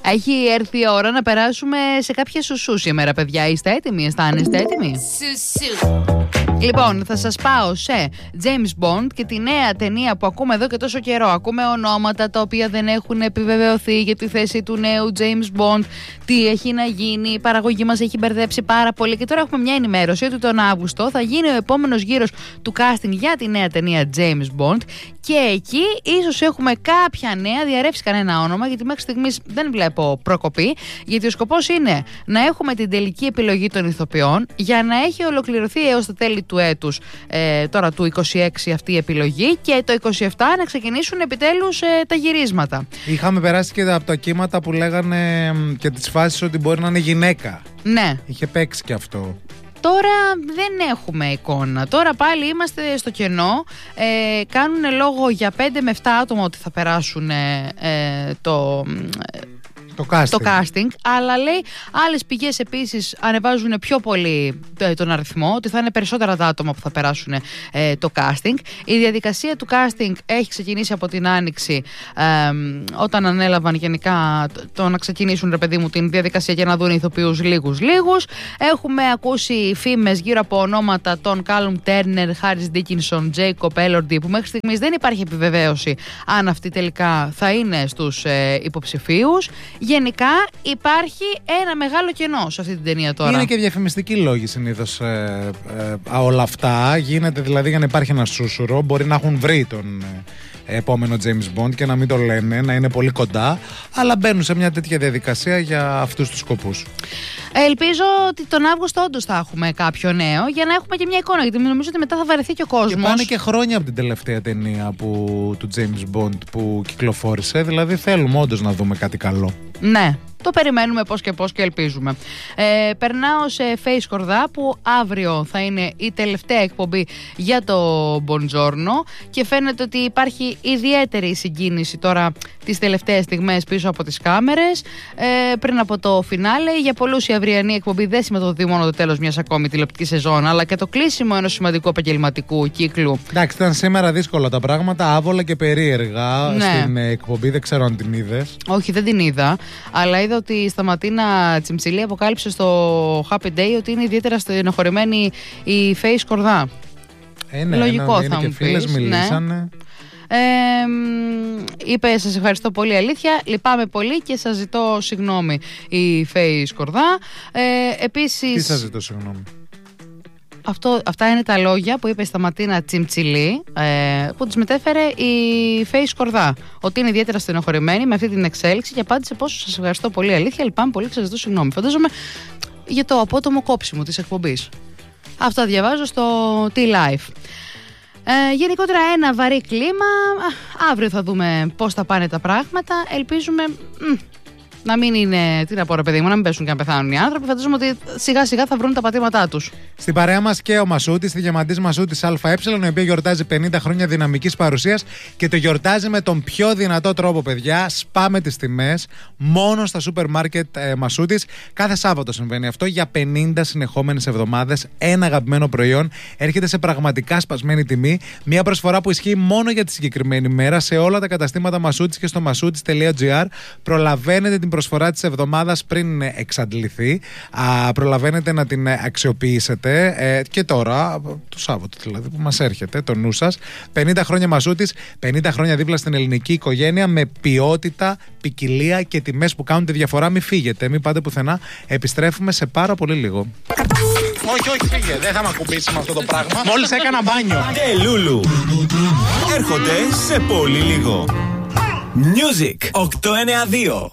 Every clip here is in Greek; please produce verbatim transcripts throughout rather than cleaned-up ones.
Έχει έρθει η ώρα να περάσουμε σε κάποια σουσού σήμερα, παιδιά. Είστε έτοιμοι, αισθάνεστε έτοιμοι? Σουσού. Λοιπόν, θα σας πάω σε James Bond και τη νέα ταινία που ακούμε εδώ και τόσο καιρό. Ακούμε ονόματα τα οποία δεν έχουν επιβεβαιωθεί για τη θέση του νέου James Bond. Τι έχει να γίνει, η παραγωγή μας έχει μπερδέψει πάρα πολύ. Και τώρα έχουμε μια ενημέρωση ότι τον Αύγουστο θα γίνει ο επόμενος γύρος του casting για τη νέα ταινία James Bond. Και εκεί ίσως έχουμε κάποια νέα, διαρρεύσει κανένα όνομα, γιατί μέχρι στιγμής δεν βλέπω προκοπή. Γιατί ο σκοπός είναι να έχουμε την τελική επιλογή των ηθοποιών για να έχει ολοκληρωθεί έως τα τέλη του έτους, ε, τώρα του είκοσι έξι αυτή η επιλογή, και το είκοσι επτά να ξεκινήσουν επιτέλους ε, τα γυρίσματα. Είχαμε περάσει και από τα κύματα που λέγανε και τις φάσεις ότι μπορεί να είναι γυναίκα. Ναι. Είχε παίξει και αυτό. Τώρα δεν έχουμε εικόνα. Τώρα πάλι είμαστε στο κενό. Ε, κάνουν λόγο για πέντε με επτά άτομα ότι θα περάσουν ε, ε, το... Το casting. το casting, αλλά λέει άλλες πηγές επίσης ανεβάζουν πιο πολύ ε, τον αριθμό, ότι θα είναι περισσότερα τα άτομα που θα περάσουν ε, το casting. Η διαδικασία του casting έχει ξεκινήσει από την Άνοιξη, ε, όταν ανέλαβαν γενικά το, το να ξεκινήσουν, ρε παιδί μου, την διαδικασία για να δουν ηθοποιούς λίγους λίγους. Έχουμε ακούσει φήμες γύρω από ονόματα των Κάλουμ Τέρνερ, Χάρις Ντίκινσον, Τζέικοπ Έλορντι, που μέχρι στιγμής δεν υπάρχει επιβεβαίωση αν αυτοί τελικά θα είναι στους ε, υποψηφίους. Γενικά υπάρχει ένα μεγάλο κενό σε αυτή την ταινία τώρα. Είναι και διαφημιστικοί λόγοι συνήθως ε, ε, όλα αυτά. Γίνεται δηλαδή για να υπάρχει ένα σούσουρο. Μπορεί να έχουν βρει τον ε, επόμενο James Bond και να μην το λένε, να είναι πολύ κοντά. Αλλά μπαίνουν σε μια τέτοια διαδικασία για αυτούς τους σκοπούς. Ελπίζω ότι τον Αύγουστο όντως θα έχουμε κάποιο νέο, για να έχουμε και μια εικόνα. Γιατί νομίζω ότι μετά θα βαρεθεί και ο κόσμος. Και πάνε και χρόνια από την τελευταία ταινία που, του James Bond που κυκλοφόρησε. Δηλαδή θέλουμε όντως να δούμε κάτι καλό. Ναι. Το περιμένουμε πώς και πώς και ελπίζουμε. Ε, περνάω σε Face Κορδά, που αύριο θα είναι η τελευταία εκπομπή για το Buongiorno και φαίνεται ότι υπάρχει ιδιαίτερη συγκίνηση τώρα τις τελευταίες στιγμές πίσω από τις κάμερες, ε, πριν από το φινάλε. Για πολλούς η αυριανή εκπομπή δεν συμμετοδοτεί μόνο το τέλος μιας ακόμη τηλεοπτικής σεζόν, αλλά και το κλείσιμο ενός σημαντικού επαγγελματικού κύκλου. Εντάξει, ήταν σήμερα δύσκολα τα πράγματα, άβολα και περίεργα, ναι, στην εκπομπή. Δεν ξέρω αν την είδες. Όχι, δεν την είδα, αλλά είδα ότι η Σταματίνα Τσιμψιλή αποκάλυψε στο Happy Day ότι είναι ιδιαίτερα στενοχωρημένη η Face Κορδά. Ε, ναι, λογικό, ναι, θα μου πεις. Μιλήσανε. Ναι. Ε, είπε σας ευχαριστώ πολύ, αλήθεια, λυπάμαι πολύ και σας ζητώ συγγνώμη η Face Κορδά. Ε, επίσης... Τι σας ζητώ συγγνώμη? Αυτό, αυτά είναι τα λόγια που είπε η Σταματίνα Τσιμψιλή, ε, που της μετέφερε η Face Κορδά. Ότι είναι ιδιαίτερα στενοχωρημένη με αυτή την εξέλιξη και απάντησε πως σας ευχαριστώ πολύ, αλήθεια, λυπάμαι πολύ και σας ζητώ συγγνώμη. Φαντάζομαι για το απότομο κόψιμο της εκπομπής. Αυτά διαβάζω στο T-Life. Ε, γενικότερα ένα βαρύ κλίμα. Αύριο θα δούμε πώς θα πάνε τα πράγματα. Ελπίζουμε... Μ, να μην είναι, τι να πω ρε παιδί μου, να μην πέσουν και να πεθάνουν οι άνθρωποι. Φαντάζομαι ότι σιγά σιγά θα βρουν τα πατήματά τους. Στην παρέα μας και ο Μασούτης, τη Διαμαντής Μασούτης ΑΕ, η οποία γιορτάζει πενήντα χρόνια δυναμικής παρουσίας και το γιορτάζει με τον πιο δυνατό τρόπο, παιδιά. Σπάμε τις τιμές μόνο στα σούπερ μάρκετ ε, Μασούτης. Κάθε Σάββατο συμβαίνει αυτό για πενήντα συνεχόμενες εβδομάδες. Ένα αγαπημένο προϊόν έρχεται σε πραγματικά σπασμένη τιμή. Μια προσφορά που ισχύει μόνο για τη συγκεκριμένη μέρα σε όλα τα καταστήματα Μασούτης και στο μασούτης τελεία τζι άρ. Προλαβαίνετε την προσφορά της εβδομάδας πριν εξαντληθεί. Α, προλαβαίνετε να την αξιοποιήσετε ε, και τώρα, το Σάββατο δηλαδή που μας έρχεται, το νου σας. πενήντα χρόνια Μασούτης, πενήντα χρόνια δίπλα στην ελληνική οικογένεια, με ποιότητα, ποικιλία και τιμές που κάνουν τη διαφορά. Μην φύγετε, μην πάτε πουθενά. Επιστρέφουμε σε πάρα πολύ λίγο. Όχι, όχι, φύγε, δεν θα με ακουμπήσει με αυτό το πράγμα. Μόλις έκανα μπάνιο. Και Λούλου έρχονται σε πολύ λίγο. Music οκτακόσια ενενήντα δύο.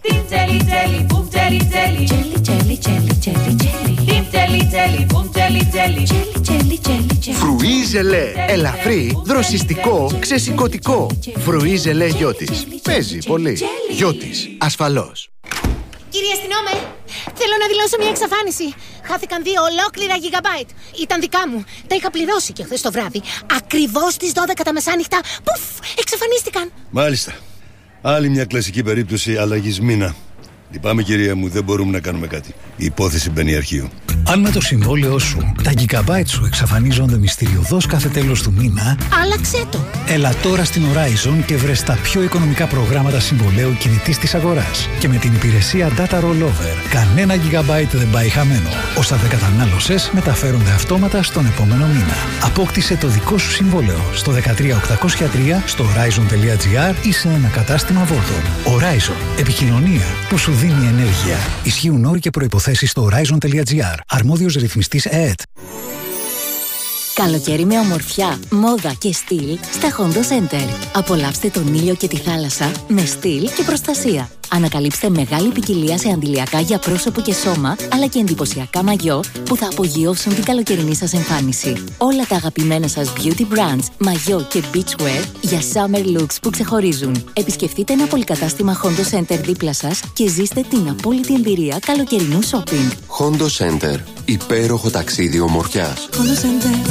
Φρουίζελε, ελαφρύ, δροσιστικό, ξεσηκωτικό. Φρουίζελε Γιώτης. Παίζει πολύ. Γιώτης, ασφαλώς. Κύριε αστυνόμε, θέλω να δηλώσω μια εξαφάνιση. Χάθηκαν δύο ολόκληρα γιγαμπάιτ. Ήταν δικά μου. Τα είχα πληρώσει και χθες το βράδυ. Ακριβώς στις δώδεκα τα μεσάνυχτα. Πουφ, εξαφανίστηκαν. Μάλιστα. Άλλη μια κλασική περίπτωση αλλαγής μήνα. Λυπάμαι κυρία μου, δεν μπορούμε να κάνουμε κάτι. Η υπόθεση μπαίνει αρχείο. Αν με το συμβόλαιό σου τα gigabyte σου εξαφανίζονται μυστηριωδώς κάθε τέλος του μήνα, άλλαξε το. Έλα τώρα στην Horizon και βρες τα πιο οικονομικά προγράμματα συμβολαίου κινητής της αγοράς. Και με την υπηρεσία Data Rollover, κανένα gigabyte δεν πάει χαμένο. Όσα δεν κατανάλωσες μεταφέρονται αυτόματα στον επόμενο μήνα. Απόκτησε το δικό σου συμβόλαιο στο δεκατρία οκτακόσια τρία, στο horizon.gr ή σε ένα κατάστημα Vodafone. Horizon. Επικοινωνία που σου δίνει ενέργεια. Ισχύουν όροι και προϋποθέσεις στο horizon.gr. Αρμόδιος ρυθμιστής ΕΕΤ. Καλοκαίρι με ομορφιά, μόδα και στυλ στα Hondo Center. Απολαύστε τον ήλιο και τη θάλασσα με στυλ και προστασία. Ανακαλύψτε μεγάλη ποικιλία σε αντιλιακά για πρόσωπο και σώμα, αλλά και εντυπωσιακά μαγιό που θα απογειώσουν την καλοκαιρινή σας εμφάνιση. Όλα τα αγαπημένα σας beauty brands, μαγιό και beachwear για summer looks που ξεχωρίζουν. Επισκεφτείτε ένα πολυκατάστημα Hondo Center δίπλα σας και ζήστε την απόλυτη εμπειρία καλοκαιρινού shopping. Hondo Center. Υπέροχο ταξίδι ομορφιάς. Hondo Center.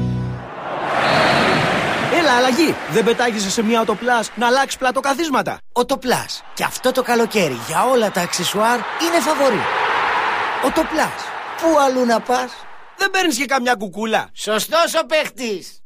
Έλα, αλλαγή! Δεν πετάγεσαι σε μια Autoplus να αλλάξει πλατοκαθίσματα. Autoplus. Και αυτό το καλοκαίρι για όλα τα αξεσουάρ είναι φαβορί. Autoplus. Πού αλλού να πας? Δεν παίρνεις και καμιά κουκούλα? Σωστός ο παίχτης.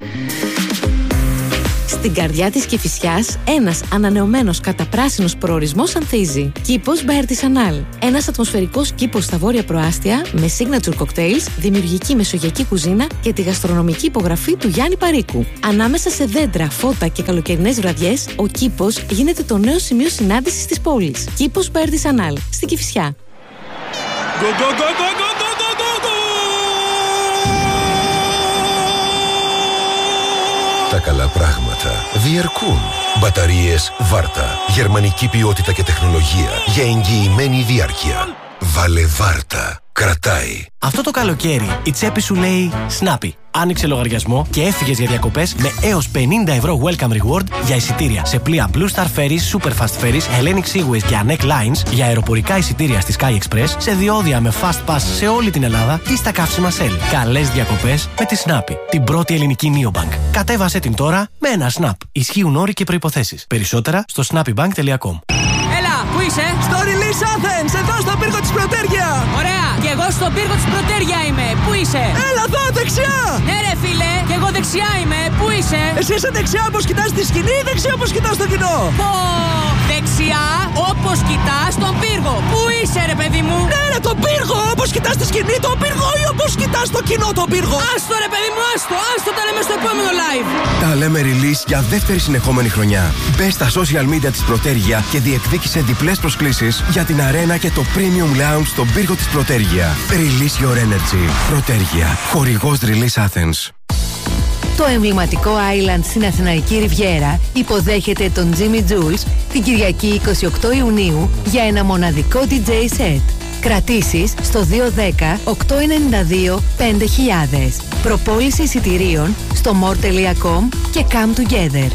Στην καρδιά της Κηφισιάς, ένας ανανεωμένος καταπράσινος προορισμός ανθίζει. Κήπος by Artisanal. Ένας ατμοσφαιρικός κήπος στα βόρεια προάστια με signature cocktails, δημιουργική μεσογειακή κουζίνα και τη γαστρονομική υπογραφή του Γιάννη Παρίκου. Ανάμεσα σε δέντρα, φώτα και καλοκαιρινές βραδιές, ο κήπος γίνεται το νέο σημείο συνάντησης της πόλης. Κήπος by Artisanal. Στην Κηφισιά. Τα καλά πράγματα διαρκούν. Μπαταρίες Βάρτα. Γερμανική ποιότητα και τεχνολογία για εγγυημένη διάρκεια. Βάλε Βάρτα. Κρατάει. Αυτό το καλοκαίρι η τσέπη σου λέει Snappy. Άνοιξε λογαριασμό και έφυγες για διακοπές με έως πενήντα ευρώ welcome reward για εισιτήρια σε πλοία Blue Star Ferries, Super Fast Ferries, Hellenic Seaways και Anek Lines, για αεροπορικά εισιτήρια στη Sky Express, σε διόδια με Fast Pass σε όλη την Ελλάδα ή στα καύσιμα Shell. Καλές διακοπές με τη Snappy, την πρώτη ελληνική neobank. Κατέβασέ την τώρα με ένα Snap. Ισχύουν όροι και προϋποθέσεις. Περισσότερα στο snappybank τελεία com. Πού είσαι? Στο Release Athens, εδώ στον πύργο της Πρωτέργεια. Ωραία, και εγώ στον πύργο της Πρωτέργεια είμαι. Πού είσαι? Έλα εδώ, δεξιά. Ναι ρε φίλε, και εγώ δεξιά είμαι. Πού είσαι? Εσύ είσαι δεξιά όπως κοιτάς τη σκηνή ή δεξιά όπως κοιτάς το κοινό? Πω, δεξιά όπως κοιτάς τον πύργο. Πού είσαι ρε παιδί μου? Ναι ρε, τον πύργο, όπως κοιτάς τη σκηνή τον πύργο ή όπως κοιτάς το κοινό τον πύργο? Άστο ρε παιδί μου, άστο, άστο, τα λέμε στο επόμενο live. Τα λέμε Release για δεύτερη συνεχόμενη χρονιά. Μπες στα social media της Πρωτέργεια και διεκδίκησε διπλές προσκλήσεις για την αρένα και το Premium Lounge στον πύργο της Πρωτέργεια. Release your energy. Πρωτέργεια. Χορηγός Release Athens. Το εμβληματικό Island στην Αθηναϊκή Ριβιέρα υποδέχεται τον Jimmy Jules την Κυριακή εικοστή ογδόη Ιουνίου για ένα μοναδικό ντι τζέι set. Κρατήσεις στο δύο ένα μηδέν οκτώ εννιά δύο πέντε χιλιάδες. Προπόληση εισιτηρίων στο more τελεία com και come together.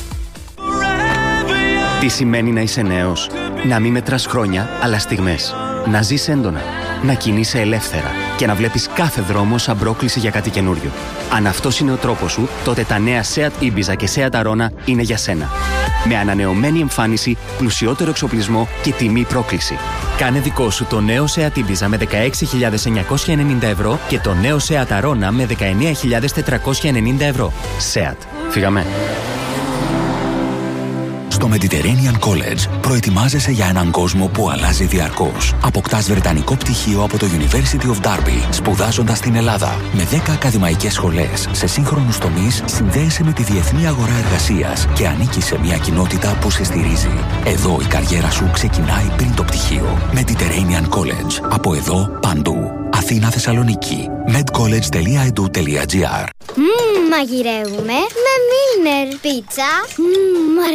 Τι σημαίνει να είσαι νέος? Να μην μετράς χρόνια, αλλά στιγμές. Να ζεις έντονα. Να κινείσαι ελεύθερα. Και να βλέπεις κάθε δρόμο σαν πρόκληση για κάτι καινούριο. Αν αυτός είναι ο τρόπος σου, τότε τα νέα Seat Ibiza και Seat Arona είναι για σένα. Με ανανεωμένη εμφάνιση, πλουσιότερο εξοπλισμό και τιμή πρόκληση. Κάνε δικό σου το νέο Seat Ibiza με δεκαέξι χιλιάδες εννιακόσια ενενήντα ευρώ και το νέο Seat Arona με δεκαεννέα χιλιάδες τετρακόσια ενενήντα ευρώ. Seat. Φύγαμε. Στο Mediterranean College προετοιμάζεσαι για έναν κόσμο που αλλάζει διαρκώς. Αποκτάς βρετανικό πτυχίο από το University of Derby, σπουδάζοντας στην Ελλάδα. Με δέκα ακαδημαϊκές σχολές σε σύγχρονους τομείς, συνδέεσαι με τη διεθνή αγορά εργασίας και ανήκεις σε μια κοινότητα που σε στηρίζει. Εδώ η καριέρα σου ξεκινάει πριν το πτυχίο. Mediterranean College. Από εδώ παντού. Αθήνα, Θεσσαλονίκη. medcollege τελεία e d u τελεία g r. Μμμ, μαγειρεύουμε με Milner. Πίτσα. Μμμ,